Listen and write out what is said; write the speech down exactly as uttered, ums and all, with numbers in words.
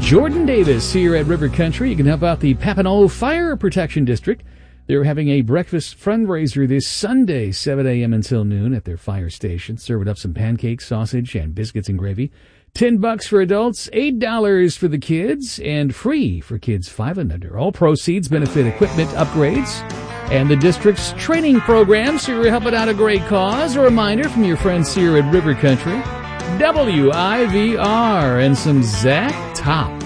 Jordan Davis here at River Country. You can help out the Papineau Fire Protection District. They're having a breakfast fundraiser this Sunday, seven a.m. until noon at their fire station. Serving up some pancakes, sausage, and biscuits and gravy. Ten bucks for adults, eight dollars for the kids, and free for kids five and under. All proceeds benefit equipment upgrades and the district's training program, so you're helping out a great cause. A reminder from your friends here at River Country, W I V R, and some Zach Top.